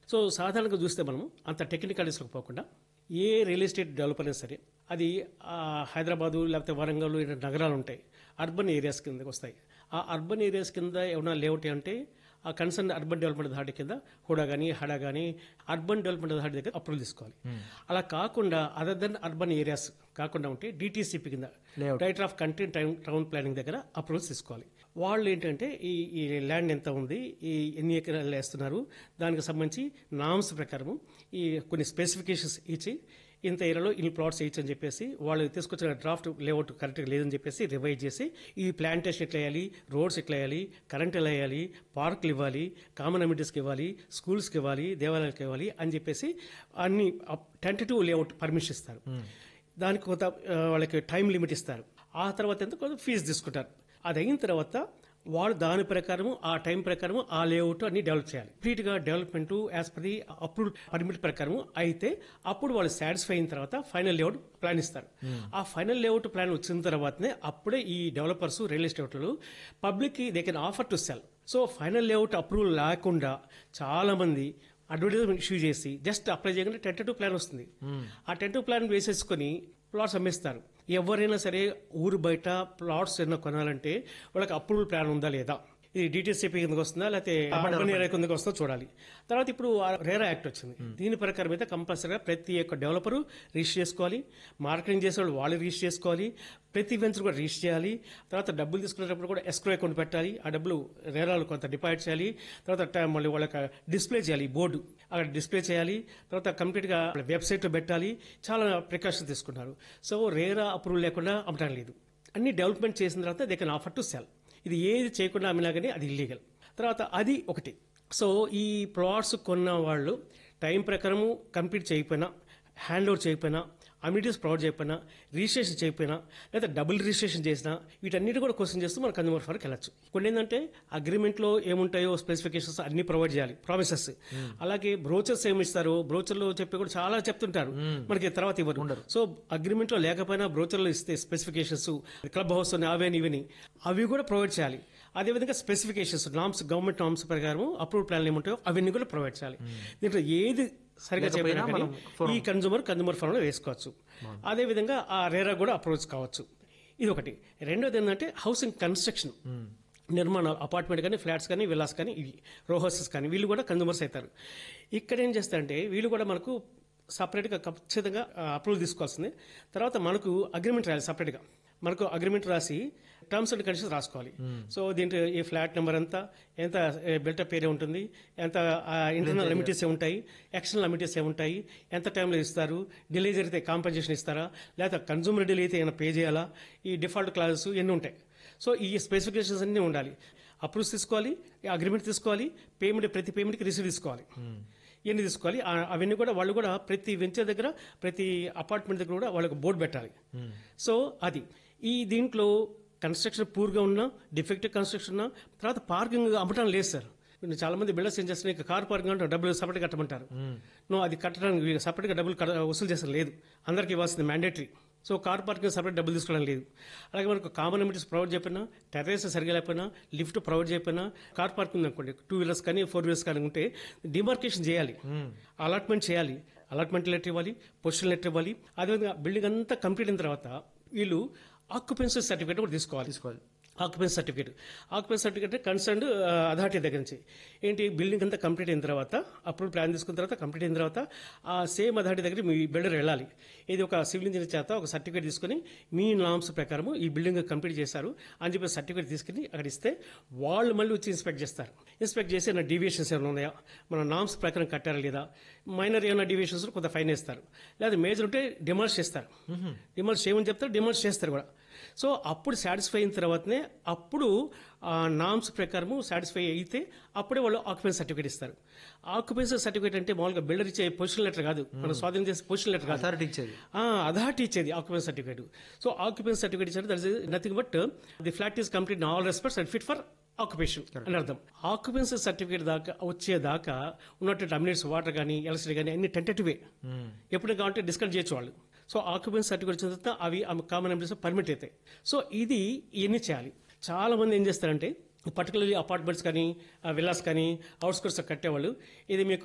So సాధారణంగా చూస్తే మనం అంత టెక్నికాలిటీస్లోకి పోకుండా ఏ రియల్ ఎస్టేట్ డెవలపర్ అయినా సరే అది హైదరాబాదు లేకపోతే వరంగల్ ఇలాంటి నగరాలు ఉంటాయి, అర్బన్ ఏరియాస్ కిందకి వస్తాయి. ఆ అర్బన్ ఏరియాస్ కింద ఏమైనా లేఅవుట్ అంటే ఆ కన్సర్న్ అర్బన్ డెవలప్మెంట్ అథారిటీ కింద హుడా కానీ హడా కానీ అర్బన్ డెవలప్మెంట్ అథారిటీ దగ్గర అప్రూవల్ తీసుకోవాలి. అలా కాకుండా అదర్ దెన్ అర్బన్ ఏరియాస్ కాకుండా ఉంటే డిటిసిపి కింద director of country town planning దగ్గర అప్రూవల్స్ తీసుకోవాలి. వాళ్ళు ఏంటంటే ఈ ల్యాండ్ ఎంత ఉంది, ఈ ఎన్ని ఎకరాలు వేస్తున్నారు, దానికి సంబంధించి నామ్స్ ప్రకారము ఈ కొన్ని స్పెసిఫికేషన్స్ ఇచ్చి ఇంత ఏరియాలో ఇన్ని ప్లాట్స్ వేయచ్చు అని చెప్పేసి వాళ్ళు తీసుకొచ్చిన డ్రాఫ్ట్ లేఅవుట్ కరెక్ట్గా లేదని చెప్పేసి రివైజ్ చేసి ఈ ప్లాంటేషన్ ఎట్లా వేయాలి, రోడ్స్ ఎట్లా వేయాలి, కరెంట్ ఎలా వేయాలి, పార్కులు ఇవ్వాలి, కామన్ అమ్యూనిటీస్కి ఇవ్వాలి, స్కూల్స్కి ఇవ్వాలి, దేవాలయాలకు ఇవ్వాలి అని చెప్పేసి అన్ని టెంటేటివ్ లేఅవుట్ పర్మిషన్ ఇస్తారు. దానికి కొంత వాళ్ళకి టైం లిమిట్ ఇస్తారు. ఆ తర్వాత ఎంత కొంత ఫీజు తీసుకుంటారు. అది అయిన తర్వాత వాళ్ళు దాని ప్రకారం ఆ టైం ప్రకారం ఆ లేఅవుట్ అన్ని డెవలప్ చేయాలి. కంప్లీట్ గా development as per the approved permit ప్రకారం అయితే అప్పుడు వాళ్ళు సాటిస్ఫై అయిన తర్వాత ఫైనల్ లేఅవుట్ ప్లాన్ ఇస్తారు. ఆ ఫైనల్ లేఅవుట్ ప్లాన్ వచ్చిన తర్వాతనే అప్పుడే ఈ డెవలపర్స్ రియల్ ఎస్టేట్లు పబ్లిక్ కి they can offer to cell. So final layout approval లేకుండా చాలా మంది అడ్వర్టైజ్మెంట్ ఇష్యూ చేసి జస్ట్ అప్లై చేయకుండా టెంటేటివ్ ప్లాన్ వస్తుంది. ఆ టెంటేటివ్ ప్లాన్ వేసేసుకుని ప్లాట్స్ అమ్మేస్తారు. ఎవరైనా సరే ఊరు బయట ప్లాట్స్ ఏమైనా కొనాలంటే వాళ్ళకి అప్రూవల్ ప్లాన్ ఉందా లేదా, ఇది డిటిసిపి కిందకి వస్తుందా లేకపోతే అర్బన్ ఏరియా కిందకి వస్తుందో చూడాలి. తర్వాత ఇప్పుడు రేరా యాక్ట్ వచ్చింది. దీని ప్రకారం అయితే కంపల్సరీగా ప్రతి ఒక్క డెవలపరు రిజిస్టర్ చేసుకోవాలి, మార్కెటింగ్ చేసేవాళ్ళు వాళ్ళు రిజిస్టర్ చేసుకోవాలి, ప్రతి వెంచర్ కూడా రిజిస్టర్ చేయాలి. తర్వాత డబ్బులు తీసుకునేటప్పుడు కూడా ఎస్క్రో అకౌంట్ పెట్టాలి, ఆ డబ్బులు రేరాలు కొంత డిపాజిట్ చేయాలి. తర్వాత మళ్ళీ వాళ్ళకి డిస్ప్లే చేయాలి, బోర్డు అక్కడ డిస్ప్లే చేయాలి. తర్వాత కంప్లీట్ గా వెబ్సైట్ లో పెట్టాలి. చాలా ప్రికాషన్స్ తీసుకున్నారు. సో రేరా అప్రూవల్ లేకుండా అమ్మటం లేదు. అన్ని డెవలప్మెంట్ చేసిన తర్వాత they can offer to cell. ఇది ఏది చేయకుండా అమ్మినా కానీ అది ఇల్లీగల్. తర్వాత అది ఒకటి. సో ఈ ప్లాట్స్ కొన్న వాళ్ళు టైం ప్రకారము కంప్లీట్ చేయకపోయినా, హ్యాండ్ ఓవర్ చేయకపోయినా, అమ్యూనిటీస్ ప్రొవైడ్ చేయకపోయినా, రిజిస్ట్రేషన్ చేయకపోయినా, లేదా డబుల్ రిజిస్ట్రేషన్ చేసినా వీటన్నిటి కూడా క్వశ్చన్ చేస్తూ మన కన్జ్యూమర్ ఫర్కి వెళ్ళచ్చు. కొన్ని ఏంటంటే అగ్రిమెంట్ లో ఏముంటాయో స్పెసిఫికేషన్స్ అన్ని ప్రొవైడ్ చేయాలి, ప్రామిసెస్. అలాగే బ్రోచర్స్ ఏమి ఇస్తారు, బ్రోచర్ లో చెప్పి కూడా చాలా చెప్తుంటారు, మనకి తర్వాత ఇవ్వరు. సో అగ్రిమెంట్ లో లేకపోయినా బ్రోచర్ లో ఇస్తే స్పెసిఫికేషన్స్, క్లబ్ హౌస్ అవేని ఇవని అవి కూడా ప్రొవైడ్ చేయాలి. అదేవిధంగా స్పెసిఫికేషన్స్, నామ్స్, గవర్నమెంట్ నామ్స్ ప్రకారం అప్రూవ్ ప్లాన్లు ఏముంటాయో అవన్నీ కూడా ప్రొవైడ్ చేయాలి. దీంట్లో ఏది సరిగా చెప్పినా ఈ కన్జ్యూమర్ ఫారం లో వేసుకోవచ్చు. అదేవిధంగా ఆ రేరా కూడా అప్రోచ్ కావచ్చు. ఇది ఒకటి. రెండోది ఏంటంటే హౌసింగ్ కన్స్ట్రక్షన్, నిర్మాణాలు, అపార్ట్మెంట్ కానీ, ఫ్లాట్స్ కానీ, విల్లాస్ కానీ, ఇవి రో హౌసెస్ కానీ, వీళ్ళు కూడా కన్జ్యూమర్స్ అవుతారు. ఇక్కడ ఏం చేస్తారంటే వీళ్ళు కూడా మనకు సపరేట్గా ఖచ్చితంగా అప్రూవల్ తీసుకోవాల్సింది. తర్వాత మనకు అగ్రిమెంట్ రాయాలి, సపరేట్గా మనకు అగ్రిమెంట్ రాసి టర్మ్స్ అండ్ కండిషన్స్ రాసుకోవాలి. సో దీంట్లో ఈ ఫ్లాట్ నెంబర్ ఎంత బిల్టప్ ఏరియా ఉంటుంది, ఎంత ఇంటర్నల్ అమ్యూనిటీస్ ఉంటాయి, ఎక్స్టర్నల్ అమ్యూనిటీస్ ఏముంటాయి, ఎంత టైంలో ఇస్తారు, డిలే జరిగితే కాంపెన్సేషన్ ఇస్తారా, లేకపోతే కన్జ్యూమర్ డిలే అయితే ఏమైనా పే చేయాలా, ఈ డిఫాల్ట్ క్లాజెస్ ఎన్ని ఉంటాయి. సో ఈ స్పెసిఫికేషన్స్ అన్నీ ఉండాలి. అప్రూవ్స్ తీసుకోవాలి, అగ్రిమెంట్ తీసుకోవాలి, పేమెంట్ ప్రతి పేమెంట్కి రిసీవ్ తీసుకోవాలి, ఎన్ని తీసుకోవాలి. అవన్నీ కూడా వాళ్ళు కూడా ప్రతి వెంచర్ దగ్గర, ప్రతి అపార్ట్మెంట్ దగ్గర కూడా వాళ్ళకి బోర్డు పెట్టాలి. సో అది ఈ దీంట్లో కన్స్ట్రక్షన్ పూర్గా ఉన్నా, డిఫెక్టివ్ కన్స్ట్రక్షన్ ఉన్నా, తర్వాత పార్కింగ్ అమ్మటం లేదు సార్. చాలా మంది బిల్డర్స్ ఏం చేస్తున్నారు, కార్ పార్కింగ్ అంటే డబ్బులు సపరేట్ కట్టమంటారు. అది కట్టడానికి సపరేట్గా డబ్బులు వసూలు చేస్తారు, లేదు, అందరికి ఇవ్వాల్సింది mandatory. So car parking separate డబ్బులు తీసుకోవడం లేదు. అలాగే మనకు కామన్ అమ్యూనిటీస్ ప్రొవైడ్ చేయకపోయినా, టెర్రస్ సరిగా లేకపోయినా, లిఫ్ట్ ప్రొవైడ్ చేయకపోయినా, కార్ పార్కింగ్ అనుకోండి 2 వీలర్స్ కానీ 4 వీలర్స్ కానీ ఉంటే డిమార్కేషన్ చేయాలి, అలాట్మెంట్ చేయాలి, అలాట్మెంట్ లెటర్ ఇవ్వాలి, పొజిషన్ లెటర్ ఇవ్వాలి. అదేవిధంగా బిల్డింగ్ అంతా కంప్లీట్ అయిన తర్వాత వీళ్ళు ఆక్యుపెన్సీ సర్టిఫికేట్ కూడా తీసుకోవాలి. ఆక్యుపెన్సీ సర్టిఫికేట్ కన్సర్న్డ్ అథారిటీ దగ్గర నుంచి ఏంటి, బిల్డింగ్ అంతా కంప్లీట్ అయిన తర్వాత, అప్రూవల్ ప్లాన్ తీసుకున్న తర్వాత, కంప్లీట్ అయిన తర్వాత ఆ సేమ్ అథారిటీ దగ్గర మీ బిల్డర్ వెళ్ళాలి. ఇది ఒక సివిల్ ఇంజనీర్ చేత ఒక సర్టిఫికేట్ తీసుకుని మీ నామ్స్ ప్రకారం ఈ బిల్డింగ్ కంప్లీట్ చేశారు అని చెప్పి సర్టిఫికేట్ తీసుకుని అక్కడ ఇస్తే వాళ్ళు మళ్ళీ వచ్చి ఇన్స్పెక్ట్ చేస్తారు. ఇన్స్పెక్ట్ చేసి ఏమైనా డీవియేషన్స్ ఏమైనా ఉన్నాయా, మన నామ్స్ ప్రకారం కట్టారా లేదా, మైనర్ ఏమైనా డీవియేషన్స్ కొంత ఫైన్ వేస్తారు, లేదా మేజర్ ఉంటే డిమాలిష్ చేస్తారు. డిమాలిష్ చేయమని చెప్తారు, డిమాలిష్ చేస్తారు కూడా. సో అప్పుడు సాటిస్ఫై అయిన తర్వాతనే అప్పుడు నామ్స్ ప్రకారం సాటిస్ఫై అయితే అప్పుడే వాళ్ళు ఆక్యుపెన్సీ సర్టిఫికేట్ ఇస్తారు. ఆక్యుపెన్సీ సర్టిఫికేట్ అంటే మామూలుగా బిల్డర్ ఇచ్చే పొజిషన్ లెటర్ కాదు, మనం స్వాధీనం చేసే పొజిషన్ లెటర్ కాదు, అథారిటీ ఇచ్చేది occupancy certificate. So occupancy certificate ఇచ్చారు, that is nothing but the flat is complete in all respects and fit for occupation అని అర్థం. ఆక్యుపెన్సీ సర్టిఫికేట్ దాకా వచ్చేదాకా ఉన్నటువంటి అమ్యూనిటీస్, వాటర్ కానీ, ఎలక్ట్రిసిటీ కానీ అన్ని టెంటేటివే, ఎప్పుడు కావాలంటే డిస్కస్ చేయొచ్చు వాళ్ళు. సో ఆక్యుపెన్సీ సర్టిఫికేట్ వచ్చిన తర్వాత అవి కామన్ అమ్యూనిటీస్ పర్మిట్ అవుతాయి. సో ఇది ఇవన్నీ చేయాలి. చాలా మంది ఏం చేస్తారంటే పర్టికులర్లీ అపార్ట్మెంట్స్ కానీ, విల్లాస్ కానీ, అవుట్స్కర్ట్స్ కట్టేవాళ్ళు ఇది మీకు